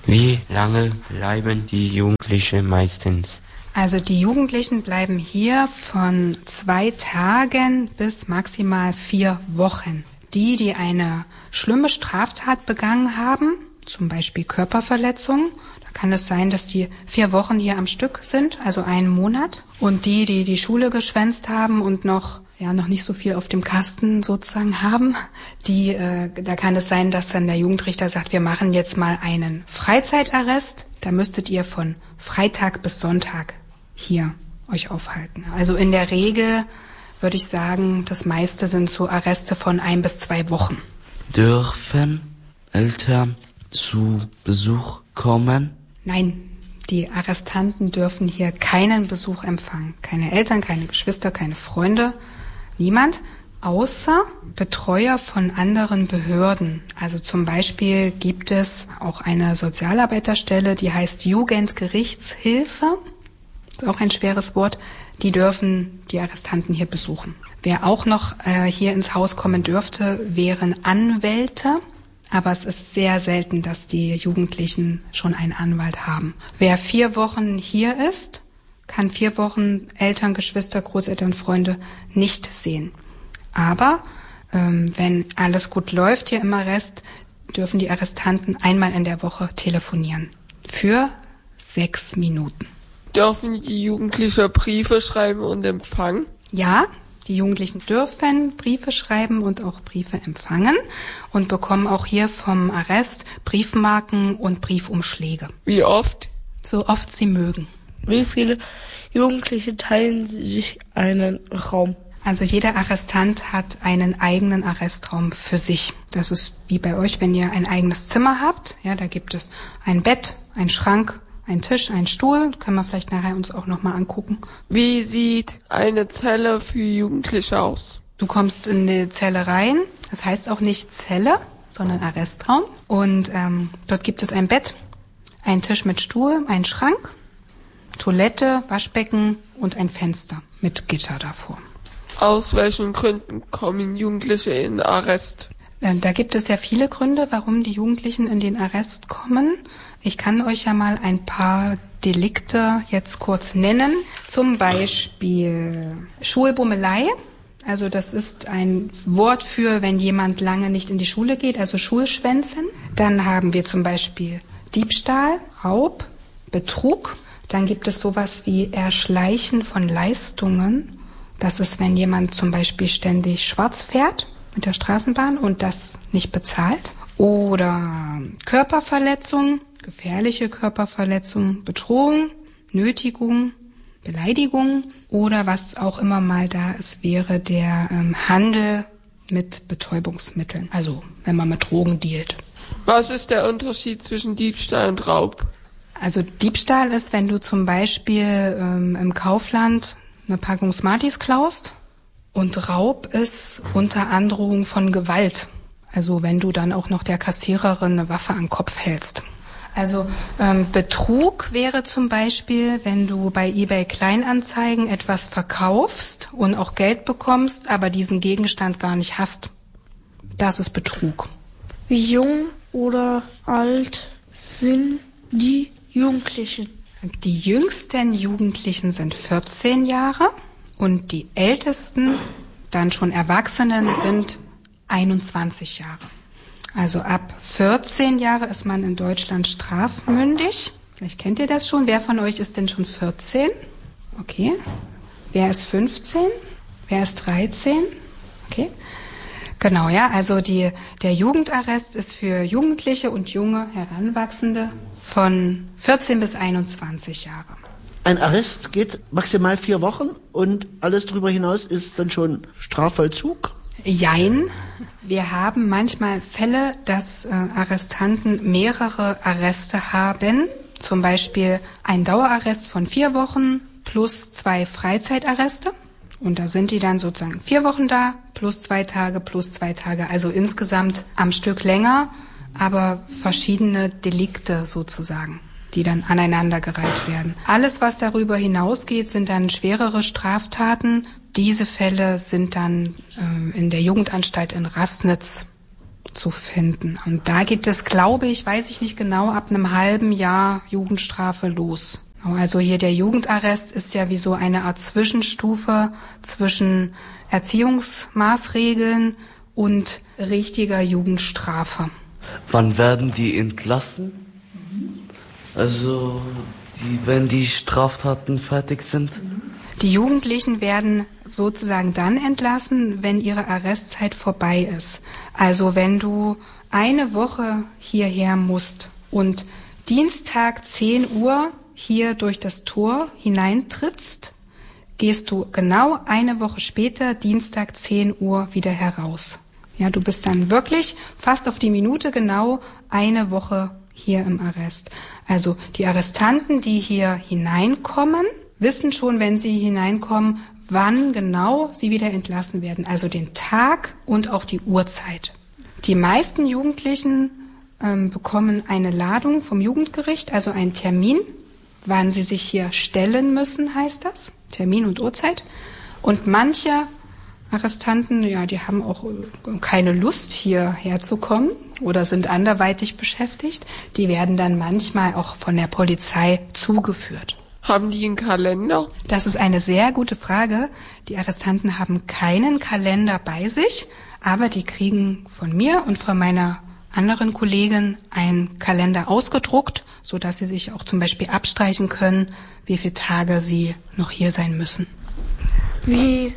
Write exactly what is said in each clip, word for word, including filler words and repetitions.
Wie lange bleiben die Jugendlichen meistens? Also die Jugendlichen bleiben hier von zwei Tagen bis maximal vier Wochen. Die, die eine schlimme Straftat begangen haben, zum Beispiel Körperverletzung, da kann es sein, dass die vier Wochen hier am Stück sind, also einen Monat. Und die, die die Schule geschwänzt haben und noch ja noch nicht so viel auf dem Kasten sozusagen haben, die äh, da kann es sein, dass dann der Jugendrichter sagt, wir machen jetzt mal einen Freizeitarrest. Da müsstet ihr von Freitag bis Sonntag hier euch aufhalten. Also in der Regel würde ich sagen, das meiste sind so Arreste von ein bis zwei Wochen. Dürfen Eltern zu Besuch kommen? Nein, die Arrestanten dürfen hier keinen Besuch empfangen. Keine Eltern, keine Geschwister, keine Freunde, niemand, außer Betreuer von anderen Behörden. Also zum Beispiel gibt es auch eine Sozialarbeiterstelle, die heißt Jugendgerichtshilfe. Das ist auch ein schweres Wort. Die dürfen die Arrestanten hier besuchen. Wer auch noch äh, hier ins Haus kommen dürfte, wären Anwälte. Aber es ist sehr selten, dass die Jugendlichen schon einen Anwalt haben. Wer vier Wochen hier ist, kann vier Wochen Eltern, Geschwister, Großeltern, Freunde nicht sehen. Aber ähm, wenn alles gut läuft hier im Arrest, dürfen die Arrestanten einmal in der Woche telefonieren. Für sechs Minuten. Dürfen die Jugendlichen Briefe schreiben und empfangen? Ja, die Jugendlichen dürfen Briefe schreiben und auch Briefe empfangen und bekommen auch hier vom Arrest Briefmarken und Briefumschläge. Wie oft? So oft sie mögen. Wie viele Jugendliche teilen sich einen Raum? Also jeder Arrestant hat einen eigenen Arrestraum für sich. Das ist wie bei euch, wenn ihr ein eigenes Zimmer habt. Ja, da gibt es ein Bett, ein Schrank, ein Tisch, ein Stuhl, können wir vielleicht nachher uns auch nochmal angucken. Wie sieht eine Zelle für Jugendliche aus? Du kommst in die Zelle rein, das heißt auch nicht Zelle, sondern Arrestraum. Und ähm, dort gibt es ein Bett, einen Tisch mit Stuhl, einen Schrank, Toilette, Waschbecken und ein Fenster mit Gitter davor. Aus welchen Gründen kommen Jugendliche in Arrest? Da gibt es ja viele Gründe, warum die Jugendlichen in den Arrest kommen. Ich kann euch ja mal ein paar Delikte jetzt kurz nennen. Zum Beispiel Schulbummelei. Also das ist ein Wort für, wenn jemand lange nicht in die Schule geht, also Schulschwänzen. Dann haben wir zum Beispiel Diebstahl, Raub, Betrug. Dann gibt es sowas wie Erschleichen von Leistungen. Das ist, wenn jemand zum Beispiel ständig schwarz fährt mit der Straßenbahn und das nicht bezahlt. Oder Körperverletzung, gefährliche Körperverletzung, Bedrohung, Nötigung, Beleidigung oder was auch immer mal da ist, wäre der ähm, Handel mit Betäubungsmitteln. Also wenn man mit Drogen dealt. Was ist der Unterschied zwischen Diebstahl und Raub? Also Diebstahl ist, wenn du zum Beispiel ähm, im Kaufland eine Packung Smarties klaust. Und Raub ist unter Androhung von Gewalt. Also wenn du dann auch noch der Kassiererin eine Waffe an den Kopf hältst. Also ähm, Betrug wäre zum Beispiel, wenn du bei eBay Kleinanzeigen etwas verkaufst und auch Geld bekommst, aber diesen Gegenstand gar nicht hast. Das ist Betrug. Wie jung oder alt sind die Jugendlichen? Die jüngsten Jugendlichen sind vierzehn Jahre. Und die ältesten, dann schon Erwachsenen, sind einundzwanzig Jahre. Also ab vierzehn Jahre ist man in Deutschland strafmündig. Vielleicht kennt ihr das schon. Wer von euch ist denn schon vierzehn? Okay. Wer ist fünfzehn? Wer ist dreizehn? Okay. Genau, ja. Also die, der Jugendarrest ist für Jugendliche und junge Heranwachsende von vierzehn bis einundzwanzig Jahre. Ein Arrest geht maximal vier Wochen und alles darüber hinaus ist dann schon Strafvollzug? Jein. Wir haben manchmal Fälle, dass äh, Arrestanten mehrere Arreste haben. Zum Beispiel ein Dauerarrest von vier Wochen plus zwei Freizeitarreste. Und da sind die dann sozusagen vier Wochen da, plus zwei Tage, plus zwei Tage. Also insgesamt am Stück länger, aber verschiedene Delikte sozusagen, die dann aneinandergereiht werden. Alles, was darüber hinausgeht, sind dann schwerere Straftaten. Diese Fälle sind dann äh, in der Jugendanstalt in Rassnitz zu finden. Und da geht es, glaube ich, weiß ich nicht genau, ab einem halben Jahr Jugendstrafe los. Also hier der Jugendarrest ist ja wie so eine Art Zwischenstufe zwischen Erziehungsmaßregeln und richtiger Jugendstrafe. Wann werden die entlassen? Also, die, wenn die Straftaten fertig sind? Die Jugendlichen werden sozusagen dann entlassen, wenn ihre Arrestzeit vorbei ist. Also wenn du eine Woche hierher musst und Dienstag zehn Uhr hier durch das Tor hineintrittst, gehst du genau eine Woche später, Dienstag zehn Uhr, wieder heraus. Ja, du bist dann wirklich fast auf die Minute genau eine Woche hier im Arrest. Also die Arrestanten, die hier hineinkommen, wissen schon, wenn sie hineinkommen, wann genau sie wieder entlassen werden. Also den Tag und auch die Uhrzeit. Die meisten Jugendlichen ähm, bekommen eine Ladung vom Jugendgericht, also einen Termin, wann sie sich hier stellen müssen, heißt das. Termin und Uhrzeit. Und manche Arrestanten, ja, die haben auch keine Lust, hierher zu kommen oder sind anderweitig beschäftigt. Die werden dann manchmal auch von der Polizei zugeführt. Haben die einen Kalender? Das ist eine sehr gute Frage. Die Arrestanten haben keinen Kalender bei sich, aber die kriegen von mir und von meiner anderen Kollegin einen Kalender ausgedruckt, sodass sie sich auch zum Beispiel abstreichen können, wie viele Tage sie noch hier sein müssen. Wie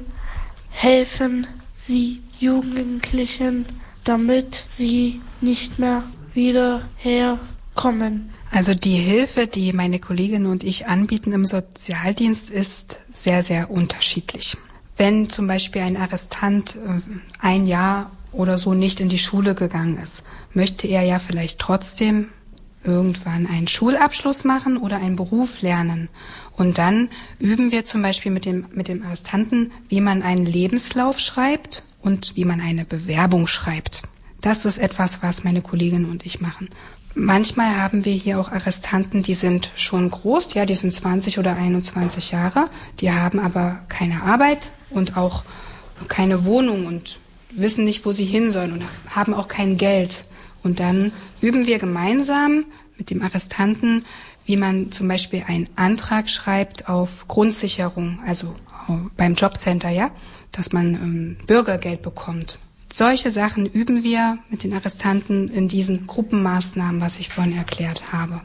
helfen Sie Jugendlichen, damit sie nicht mehr wieder herkommen? Also die Hilfe, die meine Kollegin und ich anbieten im Sozialdienst, ist sehr, sehr unterschiedlich. Wenn zum Beispiel ein Arrestant ein Jahr oder so nicht in die Schule gegangen ist, möchte er ja vielleicht trotzdem irgendwann einen Schulabschluss machen oder einen Beruf lernen. Und dann üben wir zum Beispiel mit dem, mit dem Arrestanten, wie man einen Lebenslauf schreibt und wie man eine Bewerbung schreibt. Das ist etwas, was meine Kollegin und ich machen. Manchmal haben wir hier auch Arrestanten, die sind schon groß, ja, die sind zwanzig oder einundzwanzig Jahre, die haben aber keine Arbeit und auch keine Wohnung und wissen nicht, wo sie hin sollen und haben auch kein Geld. Und dann üben wir gemeinsam mit dem Arrestanten, wie man zum Beispiel einen Antrag schreibt auf Grundsicherung, also beim Jobcenter, ja, dass man ähm, Bürgergeld bekommt. Solche Sachen üben wir mit den Arrestanten in diesen Gruppenmaßnahmen, was ich vorhin erklärt habe.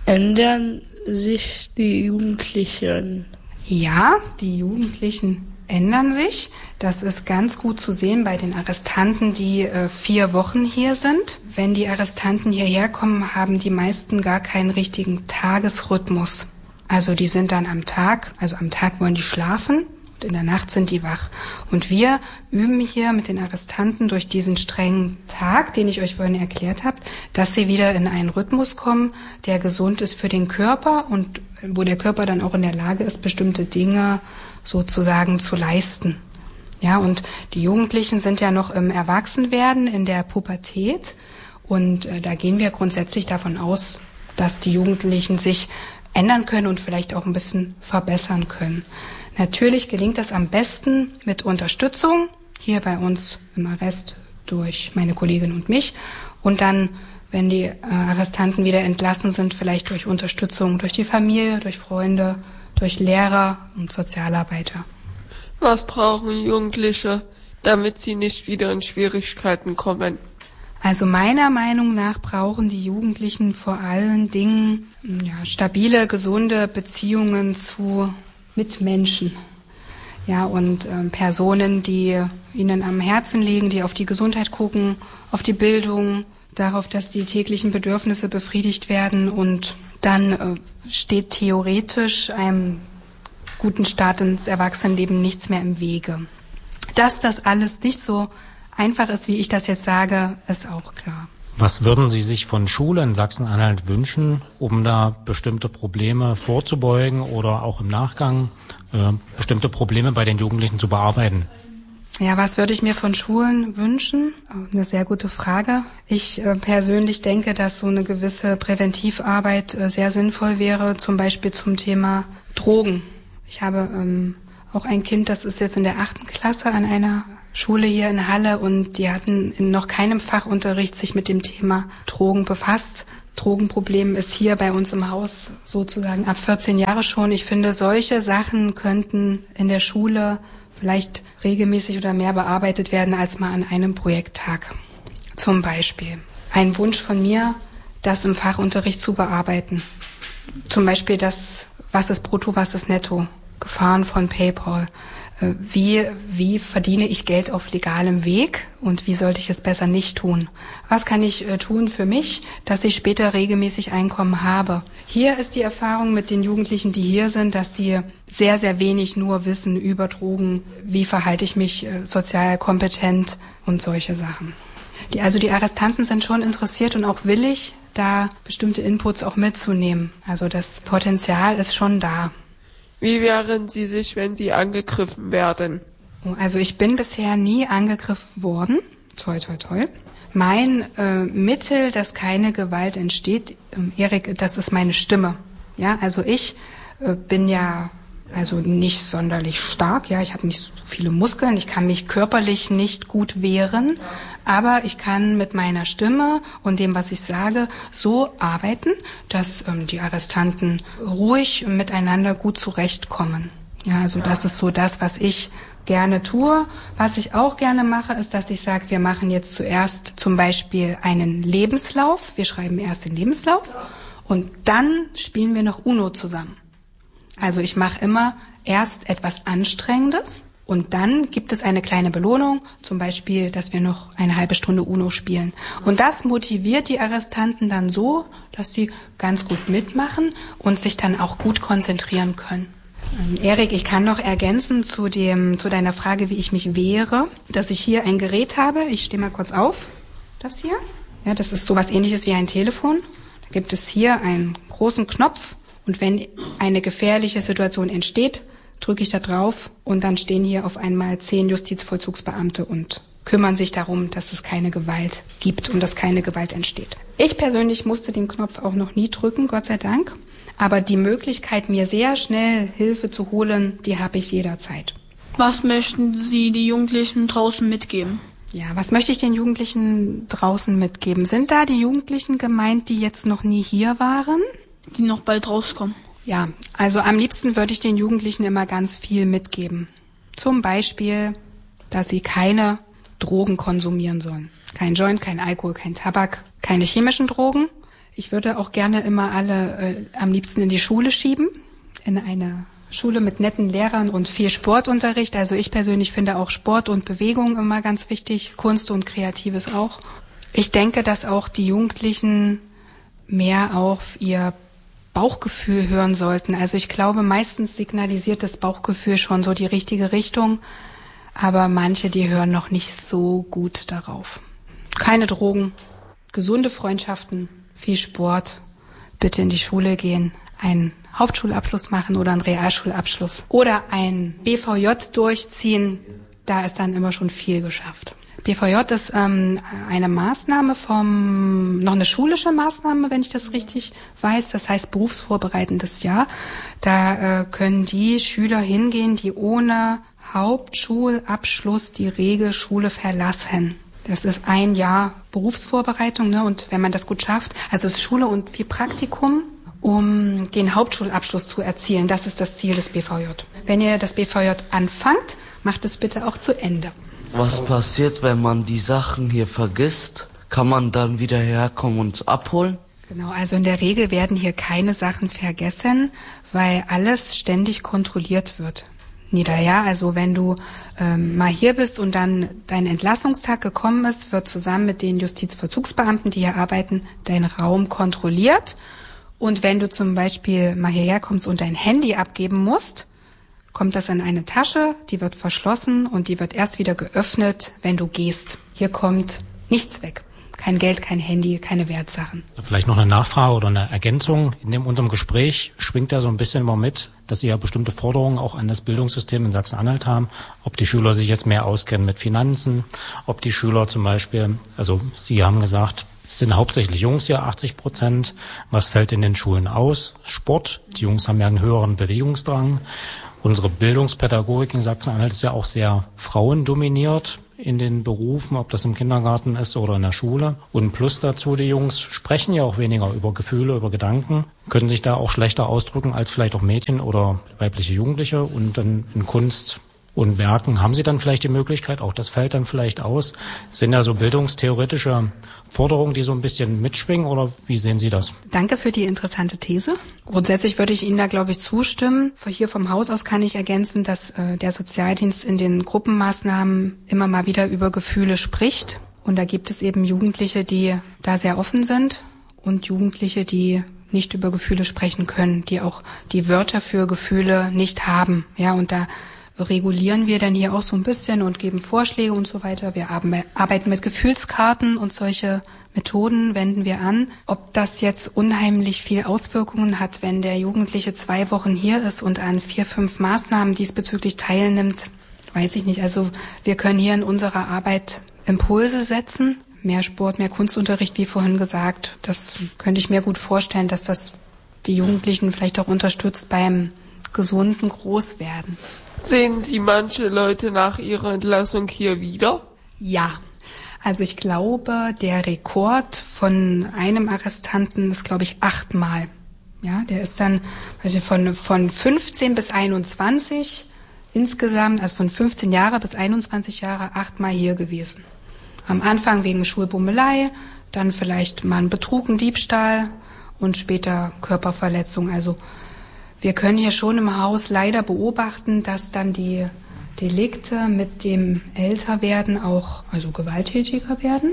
Ändern sich die Jugendlichen? Ja, die Jugendlichen ändern sich. Das ist ganz gut zu sehen bei den Arrestanten, die äh, vier Wochen hier sind. Wenn die Arrestanten hierher kommen, haben die meisten gar keinen richtigen Tagesrhythmus. Also die sind dann am Tag, also am Tag wollen die schlafen und in der Nacht sind die wach. Und wir üben hier mit den Arrestanten durch diesen strengen Tag, den ich euch vorhin erklärt habe, dass sie wieder in einen Rhythmus kommen, der gesund ist für den Körper und wo der Körper dann auch in der Lage ist, bestimmte Dinge sozusagen zu leisten. Ja, und die Jugendlichen sind ja noch im Erwachsenwerden, in der Pubertät. Und äh, da gehen wir grundsätzlich davon aus, dass die Jugendlichen sich ändern können und vielleicht auch ein bisschen verbessern können. Natürlich gelingt das am besten mit Unterstützung, hier bei uns im Arrest durch meine Kollegin und mich. Und dann, wenn die äh, Arrestanten wieder entlassen sind, vielleicht durch Unterstützung durch die Familie, durch Freunde, durch Lehrer und Sozialarbeiter. Was brauchen Jugendliche, damit sie nicht wieder in Schwierigkeiten kommen? Also meiner Meinung nach brauchen die Jugendlichen vor allen Dingen ja, stabile, gesunde Beziehungen zu Mitmenschen. Ja, und äh, Personen, die ihnen am Herzen liegen, die auf die Gesundheit gucken, auf die Bildung, darauf, dass die täglichen Bedürfnisse befriedigt werden, und dann äh, steht theoretisch einem guten Start ins Erwachsenenleben nichts mehr im Wege. Dass das alles nicht so einfach ist, wie ich das jetzt sage, ist auch klar. Was würden Sie sich von Schule in Sachsen-Anhalt wünschen, um da bestimmte Probleme vorzubeugen oder auch im Nachgang äh, bestimmte Probleme bei den Jugendlichen zu bearbeiten? Ja, was würde ich mir von Schulen wünschen? Eine sehr gute Frage. Ich äh, persönlich denke, dass so eine gewisse Präventivarbeit äh, sehr sinnvoll wäre, zum Beispiel zum Thema Drogen. Ich habe ähm, auch ein Kind, das ist jetzt in der achten Klasse an einer Schule hier in Halle und die hatten in noch keinem Fachunterricht sich mit dem Thema Drogen befasst. Drogenproblem ist hier bei uns im Haus sozusagen ab vierzehn Jahre schon. Ich finde, solche Sachen könnten in der Schule vielleicht regelmäßig oder mehr bearbeitet werden als mal an einem Projekttag. Zum Beispiel ein Wunsch von mir, das im Fachunterricht zu bearbeiten. Zum Beispiel das, was ist brutto, was ist netto, Gefahren von PayPal. Wie, wie verdiene ich Geld auf legalem Weg und wie sollte ich es besser nicht tun? Was kann ich äh, tun für mich, dass ich später regelmäßig Einkommen habe? Hier ist die Erfahrung mit den Jugendlichen, die hier sind, dass die sehr, sehr wenig nur wissen über Drogen. Wie verhalte ich mich äh, sozial kompetent und solche Sachen. Die, also die Arrestanten sind schon interessiert und auch willig, da bestimmte Inputs auch mitzunehmen. Also das Potenzial ist schon da. Wie wehren Sie sich, wenn Sie angegriffen werden? Also ich bin bisher nie angegriffen worden. Toi, toi, toi. Mein äh, Mittel, dass keine Gewalt entsteht, ähm, Erik, das ist meine Stimme. Ja, also ich äh, bin ja also nicht sonderlich stark. Ja, ich habe nicht so viele Muskeln. Ich kann mich körperlich nicht gut wehren. Aber ich kann mit meiner Stimme und dem, was ich sage, so arbeiten, dass ähm, die Arrestanten ruhig miteinander gut zurechtkommen. Ja, also das ist so das, was ich gerne tue. Was ich auch gerne mache, ist, dass ich sage, wir machen jetzt zuerst zum Beispiel einen Lebenslauf. Wir schreiben erst den Lebenslauf und dann spielen wir noch UNO zusammen. Also ich mache immer erst etwas Anstrengendes und dann gibt es eine kleine Belohnung, zum Beispiel, dass wir noch eine halbe Stunde UNO spielen. Und das motiviert die Arrestanten dann so, dass sie ganz gut mitmachen und sich dann auch gut konzentrieren können. Ähm, Erik, ich kann noch ergänzen zu dem, zu deiner Frage, wie ich mich wehre, dass ich hier ein Gerät habe. Ich stehe mal kurz auf. Das hier. Ja, das ist sowas Ähnliches wie ein Telefon. Da gibt es hier einen großen Knopf. Und wenn eine gefährliche Situation entsteht, drücke ich da drauf und dann stehen hier auf einmal zehn Justizvollzugsbeamte und kümmern sich darum, dass es keine Gewalt gibt und dass keine Gewalt entsteht. Ich persönlich musste den Knopf auch noch nie drücken, Gott sei Dank. Aber die Möglichkeit, mir sehr schnell Hilfe zu holen, die habe ich jederzeit. Was möchten Sie die Jugendlichen draußen mitgeben? Ja, was möchte ich den Jugendlichen draußen mitgeben? Sind da die Jugendlichen gemeint, die jetzt noch nie hier waren? Die noch bald rauskommen. Ja, also am liebsten würde ich den Jugendlichen immer ganz viel mitgeben. Zum Beispiel, dass sie keine Drogen konsumieren sollen. Kein Joint, kein Alkohol, kein Tabak, keine chemischen Drogen. Ich würde auch gerne immer alle äh, am liebsten in die Schule schieben, in eine Schule mit netten Lehrern und viel Sportunterricht. Also ich persönlich finde auch Sport und Bewegung immer ganz wichtig, Kunst und Kreatives auch. Ich denke, dass auch die Jugendlichen mehr auf ihr Bauchgefühl hören sollten. Also ich glaube, meistens signalisiert das Bauchgefühl schon so die richtige Richtung, aber manche, die hören noch nicht so gut darauf. Keine Drogen, gesunde Freundschaften, viel Sport, bitte in die Schule gehen, einen Hauptschulabschluss machen oder einen Realschulabschluss oder ein B V J durchziehen, da ist dann immer schon viel geschafft. B V J ist ähm, eine Maßnahme vom, noch eine schulische Maßnahme, wenn ich das richtig weiß. Das heißt berufsvorbereitendes Jahr. Da äh, können die Schüler hingehen, die ohne Hauptschulabschluss die Regelschule verlassen. Das ist ein Jahr Berufsvorbereitung, ne? Und wenn man das gut schafft, also es ist Schule und viel Praktikum, um den Hauptschulabschluss zu erzielen. Das ist das Ziel des B V J. Wenn ihr das B V J anfangt, macht es bitte auch zu Ende. Was passiert, wenn man die Sachen hier vergisst? Kann man dann wieder herkommen und abholen? Genau, also in der Regel werden hier keine Sachen vergessen, weil alles ständig kontrolliert wird. Nieder, ja, also wenn du ähm, mal hier bist und dann dein Entlassungstag gekommen ist, wird zusammen mit den Justizvollzugsbeamten, die hier arbeiten, dein Raum kontrolliert. Und wenn du zum Beispiel mal hierher kommst und dein Handy abgeben musst, kommt das in eine Tasche, die wird verschlossen und die wird erst wieder geöffnet, wenn du gehst. Hier kommt nichts weg. Kein Geld, kein Handy, keine Wertsachen. Vielleicht noch eine Nachfrage oder eine Ergänzung. In dem, unserem Gespräch schwingt da so ein bisschen immer mit, dass Sie ja bestimmte Forderungen auch an das Bildungssystem in Sachsen-Anhalt haben. Ob die Schüler sich jetzt mehr auskennen mit Finanzen, ob die Schüler zum Beispiel, also Sie haben gesagt, es sind hauptsächlich Jungs hier, achtzig Prozent. Was fällt in den Schulen aus? Sport. Die Jungs haben ja einen höheren Bewegungsdrang. Unsere Bildungspädagogik in Sachsen-Anhalt ist ja auch sehr frauendominiert in den Berufen, ob das im Kindergarten ist oder in der Schule. Und plus dazu, die Jungs sprechen ja auch weniger über Gefühle, über Gedanken, können sich da auch schlechter ausdrücken als vielleicht auch Mädchen oder weibliche Jugendliche. Und dann in Kunst und Werken haben sie dann vielleicht die Möglichkeit, auch das fällt dann vielleicht aus. Sind ja so bildungstheoretische Forderungen, die so ein bisschen mitschwingen, oder wie sehen Sie das? Danke für die interessante These. Grundsätzlich würde ich Ihnen da, glaube ich, zustimmen. Von hier vom Haus aus kann ich ergänzen, dass äh, der Sozialdienst in den Gruppenmaßnahmen immer mal wieder über Gefühle spricht. Und da gibt es eben Jugendliche, die da sehr offen sind und Jugendliche, die nicht über Gefühle sprechen können, die auch die Wörter für Gefühle nicht haben. Ja, und da regulieren wir dann hier auch so ein bisschen und geben Vorschläge und so weiter. Wir arbeiten mit Gefühlskarten und solche Methoden wenden wir an. Ob das jetzt unheimlich viel Auswirkungen hat, wenn der Jugendliche zwei Wochen hier ist und an vier, fünf Maßnahmen diesbezüglich teilnimmt, weiß ich nicht. Also wir können hier in unserer Arbeit Impulse setzen. Mehr Sport, mehr Kunstunterricht, wie vorhin gesagt. Das könnte ich mir gut vorstellen, dass das die Jugendlichen vielleicht auch unterstützt beim gesunden Großwerden. Sehen Sie manche Leute nach ihrer Entlassung hier wieder? Ja, also ich glaube, der Rekord von einem Arrestanten ist, glaube ich, achtmal. Ja, der ist dann also von von fünfzehn bis einundzwanzig insgesamt, also von fünfzehn Jahre bis einundzwanzig Jahre, achtmal hier gewesen. Am Anfang wegen Schulbummelei, dann vielleicht mal ein Betrug, ein Diebstahl und später Körperverletzung. Also wir können hier schon im Haus leider beobachten, dass dann die Delikte mit dem Älterwerden auch, also gewalttätiger werden.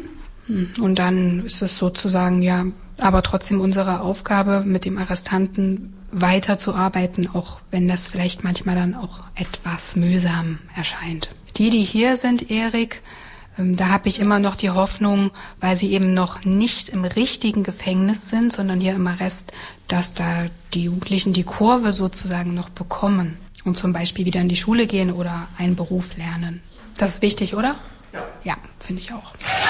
Und dann ist es sozusagen, ja, aber trotzdem unsere Aufgabe, mit dem Arrestanten weiterzuarbeiten, auch wenn das vielleicht manchmal dann auch etwas mühsam erscheint. Die, die hier sind, Erik, da habe ich immer noch die Hoffnung, weil sie eben noch nicht im richtigen Gefängnis sind, sondern hier im Arrest, dass da die Jugendlichen die Kurve sozusagen noch bekommen und zum Beispiel wieder in die Schule gehen oder einen Beruf lernen. Das ist wichtig, oder? Ja. Ja, finde ich auch.